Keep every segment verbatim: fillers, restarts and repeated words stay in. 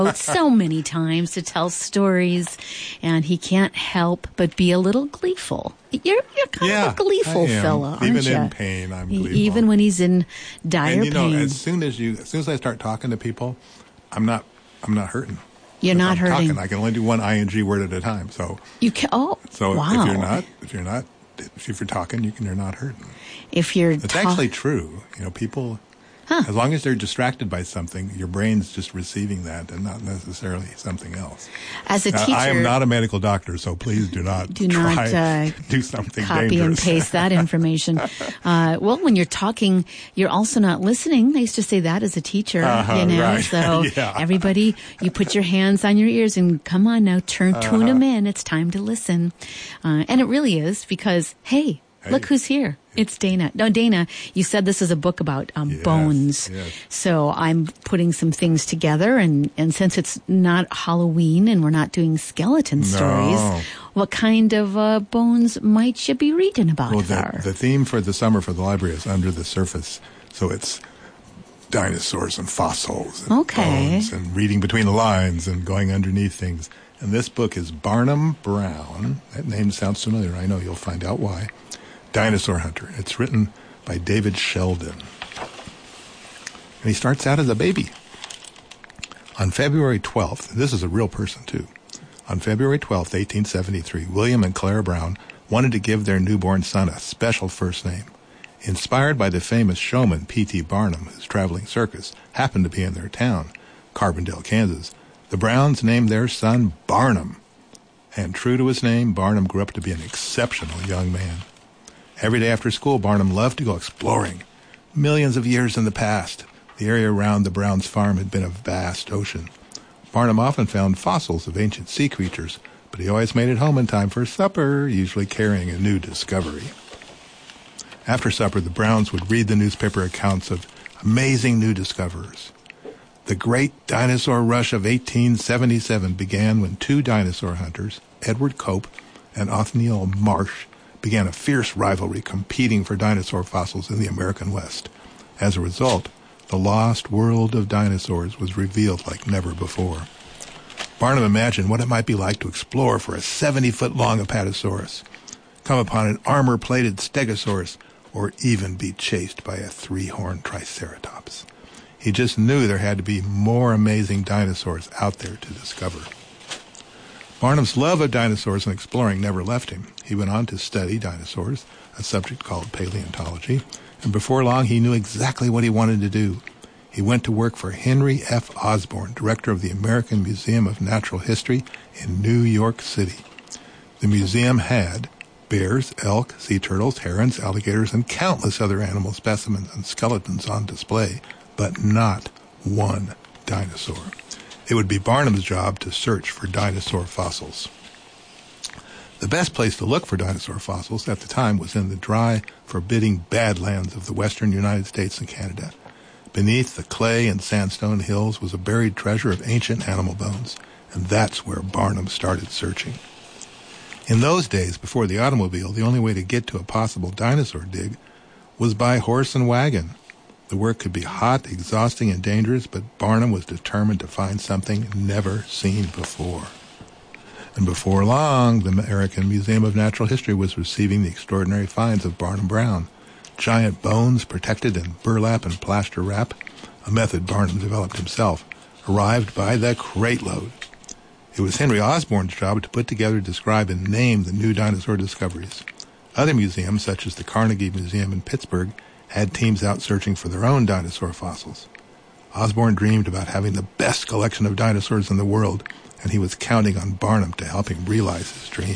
so many times to tell stories, and he can't help but be a little gleeful. You're you're kind yeah, of a gleeful I am. fella, aren't Even you? in pain, I'm gleeful. Even when he's in dire and you know, pain. as soon as you, as soon as I start talking to people, I'm not, I'm not hurting. You're if not I'm hurting. Talking, I can only do one ing word at a time. So you can. Oh, so wow. if you're not, if you're not, if you're talking, you can. You're not hurting. If you're, it's ta- actually true. You know, people. Huh. As long as they're distracted by something, your brain's just receiving that and not necessarily something else. As a now, teacher, I am not a medical doctor, so please do not do try not uh, to do something copy dangerous. and paste that information. uh, well, when you're talking, you're also not listening. I used to say that as a teacher, uh-huh, you know. Right. So yeah. everybody, you put your hands on your ears and come on now, turn uh-huh. tune them in. It's time to listen, uh, and it really is because hey. Hey. Look who's here. It's Dana. No, Dana, you said this is a book about um, yes, bones. Yes. So I'm putting some things together, and, and since it's not Halloween and we're not doing skeleton no. stories, what kind of uh, bones might you be reading about well, there? The, the theme for the summer for the library is Under the Surface. So it's dinosaurs and fossils and okay. bones and reading between the lines and going underneath things. And this book is Barnum Brown. That name sounds familiar. I know you'll find out why. Dinosaur Hunter. It's written by David Sheldon. And he starts out as a baby. On February twelfth, this is a real person too. On February twelfth, eighteen seventy-three, William and Clara Brown wanted to give their newborn son a special first name. Inspired by the famous showman P T Barnum, whose traveling circus happened to be in their town, Carbondale, Kansas, the Browns named their son Barnum. And true to his name, Barnum grew up to be an exceptional young man. Every day after school, Barnum loved to go exploring. Millions of years in the past, the area around the Browns' farm had been a vast ocean. Barnum often found fossils of ancient sea creatures, but he always made it home in time for supper, usually carrying a new discovery. After supper, the Browns would read the newspaper accounts of amazing new discoverers. The great dinosaur rush of eighteen seventy-seven began when two dinosaur hunters, Edward Cope and Othniel Marsh, began a fierce rivalry competing for dinosaur fossils in the American West. As a result, the lost world of dinosaurs was revealed like never before. Barnum imagined what it might be like to explore for a seventy-foot-long Apatosaurus, come upon an armor-plated Stegosaurus, or even be chased by a three-horned Triceratops. He just knew there had to be more amazing dinosaurs out there to discover. Barnum's love of dinosaurs and exploring never left him. He went on to study dinosaurs, a subject called paleontology, and before long he knew exactly what he wanted to do. He went to work for Henry F. Osborn, director of the American Museum of Natural History in New York City. The museum had bears, elk, sea turtles, herons, alligators, and countless other animal specimens and skeletons on display, but not one dinosaur. It would be Barnum's job to search for dinosaur fossils. The best place to look for dinosaur fossils at the time was in the dry, forbidding badlands of the western United States and Canada. Beneath the clay and sandstone hills was a buried treasure of ancient animal bones, and that's where Barnum started searching. In those days, before the automobile, the only way to get to a possible dinosaur dig was by horse and wagon. The work could be hot, exhausting, and dangerous, but Barnum was determined to find something never seen before. And before long, the American Museum of Natural History was receiving the extraordinary finds of Barnum Brown. Giant bones protected in burlap and plaster wrap, a method Barnum developed himself, arrived by the crate load. It was Henry Osborn's job to put together, describe, and name the new dinosaur discoveries. Other museums, such as the Carnegie Museum in Pittsburgh, had teams out searching for their own dinosaur fossils. Osborn dreamed about having the best collection of dinosaurs in the world, and he was counting on Barnum to help him realize his dream.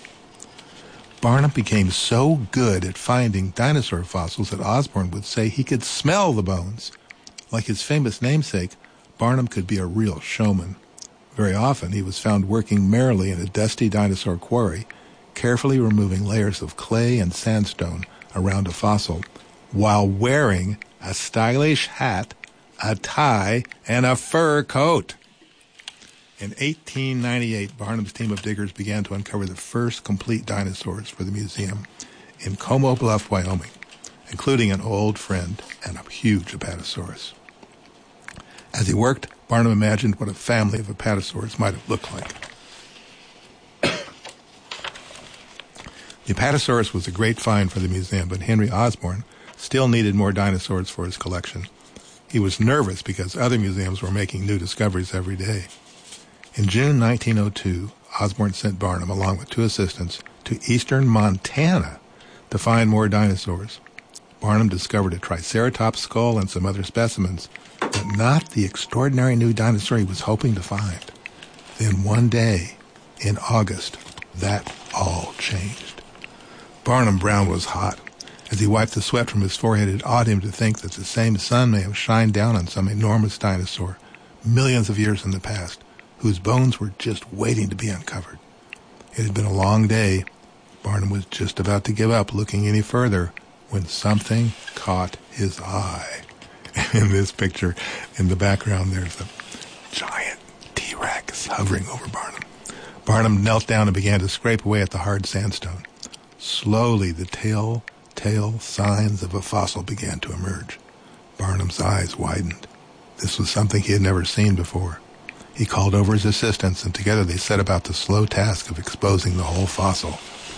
Barnum became so good at finding dinosaur fossils that Osborn would say he could smell the bones. Like his famous namesake, Barnum could be a real showman. Very often he was found working merrily in a dusty dinosaur quarry, carefully removing layers of clay and sandstone around a fossil, while wearing a stylish hat, a tie, and a fur coat. In eighteen ninety-eight, Barnum's team of diggers began to uncover the first complete dinosaurs for the museum in Como Bluff, Wyoming, including an old friend and a huge Apatosaurus. As he worked, Barnum imagined what a family of apatosaurs might have looked like. The Apatosaurus was a great find for the museum, but Henry Osborn still needed more dinosaurs for his collection. He was nervous because other museums were making new discoveries every day. In June nineteen oh two, Osborn sent Barnum, along with two assistants, to eastern Montana to find more dinosaurs. Barnum discovered a Triceratops skull and some other specimens, but not the extraordinary new dinosaur he was hoping to find. Then one day, in August, that all changed. Barnum Brown was hot. As he wiped the sweat from his forehead, it awed him to think that the same sun may have shined down on some enormous dinosaur, millions of years in the past, whose bones were just waiting to be uncovered. It had been a long day. Barnum was just about to give up looking any further when something caught his eye. In this picture, in the background, there's a giant T-Rex hovering over Barnum. Barnum knelt down and began to scrape away at the hard sandstone. Slowly, the telltale signs of a fossil began to emerge. Barnum's eyes widened. This was something he had never seen before. He called over his assistants, and together they set about the slow task of exposing the whole fossil.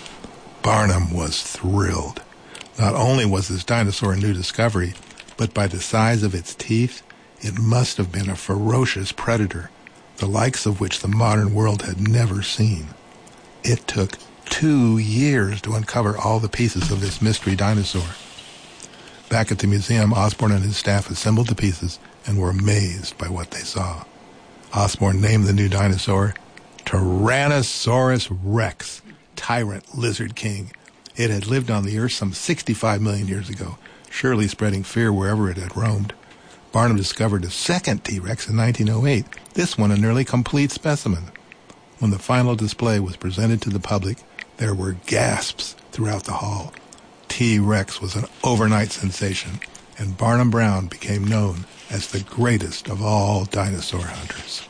Barnum was thrilled. Not only was this dinosaur a new discovery, but by the size of its teeth, it must have been a ferocious predator, the likes of which the modern world had never seen. It took two years to uncover all the pieces of this mystery dinosaur. Back at the museum, Osborn and his staff assembled the pieces and were amazed by what they saw. Osborn named the new dinosaur Tyrannosaurus Rex, Tyrant Lizard King. It had lived on the earth some sixty-five million years ago, surely spreading fear wherever it had roamed. Barnum discovered a second T-Rex in nineteen oh eight, this one a nearly complete specimen. When the final display was presented to the public, there were gasps throughout the hall. T-Rex was an overnight sensation, and Barnum Brown became known as the greatest of all dinosaur hunters.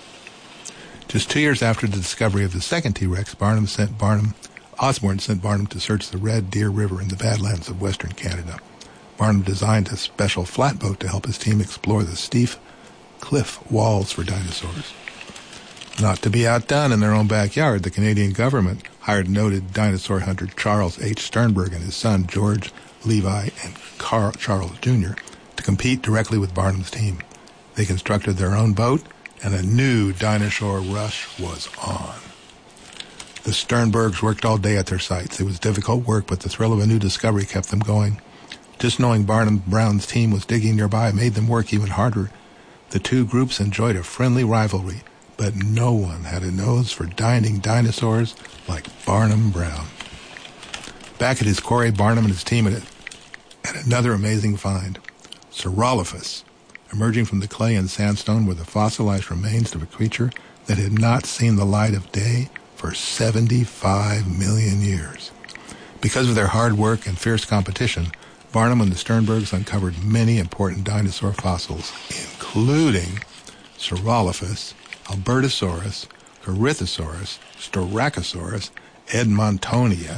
Just two years after the discovery of the second T-Rex, Barnum sent Barnum, Osborn sent Barnum to search the Red Deer River in the Badlands of western Canada. Barnum designed a special flatboat to help his team explore the steep cliff walls for dinosaurs. Not to be outdone in their own backyard, the Canadian government hired noted dinosaur hunter Charles H. Sternberg and his son George Levi and Carl Charles Junior to compete directly with Barnum's team. They constructed their own boat, and a new dinosaur rush was on. The Sternbergs worked all day at their sites. It was difficult work, but the thrill of a new discovery kept them going. Just knowing Barnum Brown's team was digging nearby made them work even harder. The two groups enjoyed a friendly rivalry, but no one had a nose for dining dinosaurs like Barnum Brown. Back at his quarry, Barnum and his team had, had another amazing find. Saurolophus. Emerging from the clay and sandstone were the fossilized remains of a creature that had not seen the light of day for seventy-five million years. Because of their hard work and fierce competition, Barnum and the Sternbergs uncovered many important dinosaur fossils, including Saurolophus, Albertosaurus, Corythosaurus, Styracosaurus, Edmontonia.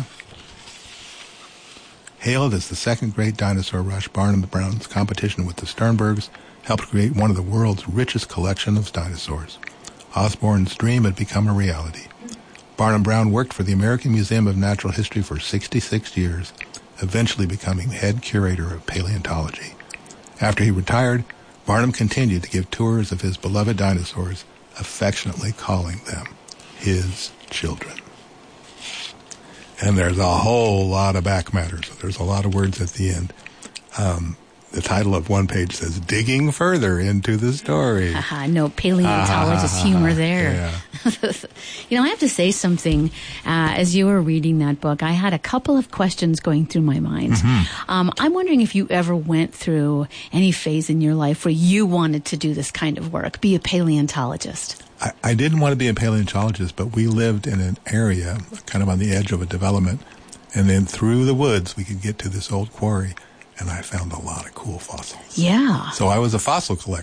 Hailed as the second great dinosaur rush, Barnum Brown's competition with the Sternbergs helped create one of the world's richest collection of dinosaurs. Osborn's dream had become a reality. Barnum Brown worked for the American Museum of Natural History for sixty-six years, eventually becoming head curator of paleontology. After he retired, Barnum continued to give tours of his beloved dinosaurs, affectionately calling them his children. And there's a whole lot of back matter, so there's a lot of words at the end. Um, the title of one page says, Digging Further into the Story. Haha, no paleontologist humor there. Yeah. You know, I have to say something. Uh, as you were reading that book, I had a couple of questions going through my mind. Mm-hmm. Um, I'm wondering if you ever went through any phase in your life where you wanted to do this kind of work, be a paleontologist. I, I didn't want to be a paleontologist, but we lived in an area kind of on the edge of a development, and then through the woods we could get to this old quarry, and I found a lot of cool fossils. Yeah. So I was a fossil collector.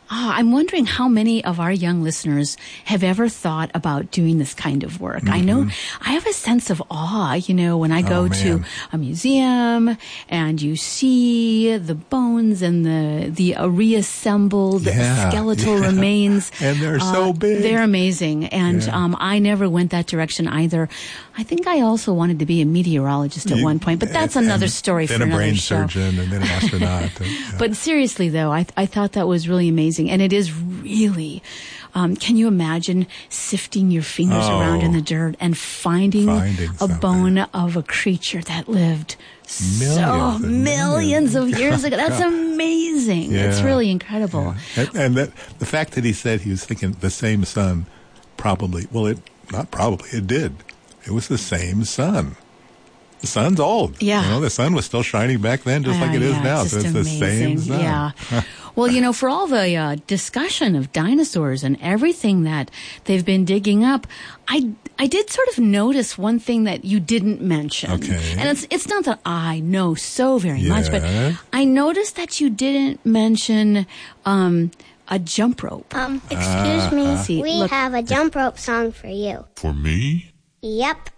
Oh, I'm wondering how many of our young listeners have ever thought about doing this kind of work. Mm-hmm. I know I have a sense of awe, you know, when I go oh, to a museum and you see the bones and the, the uh, reassembled yeah, skeletal yeah. remains. And they're uh, so big. They're amazing. And yeah. um, I never went that direction either. I think I also wanted to be a meteorologist at you, one point, but that's and, another and story for another show. Then a brain show. surgeon and then an astronaut. and, yeah. But seriously, though, I, I thought that was really amazing. And it is really, um, can you imagine sifting your fingers oh, around in the dirt and finding, finding a something. bone of a creature that lived millions so millions, millions of years ago? That's amazing. Yeah. It's really incredible. Yeah. And, and that, the fact that he said he was thinking the same sun probably, well, it not probably, it did. It was the same sun. The sun's old. Yeah. You know, the sun was still shining back then just uh, like it is yeah, now. It's So it's amazing. the same sun. Yeah. Well, you know, for all the uh, discussion of dinosaurs and everything that they've been digging up, I, I did sort of notice one thing that you didn't mention. Okay. And it's it's not that I know so very yeah. much, but I noticed that you didn't mention um, a jump rope. Um, excuse Uh, me. See, we look- have a jump rope song for you. For me? Yep.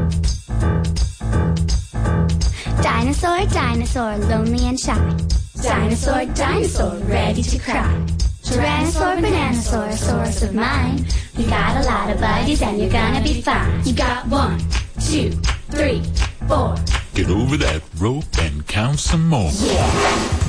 Dinosaur, dinosaur, lonely and shy. Dinosaur, dinosaur, ready to cry. Tyrannosaur, bananasaur, source of mine. You got a lot of buddies and you're gonna be fine. You got one, two, three, four. Get over that rope and count some more. Yeah.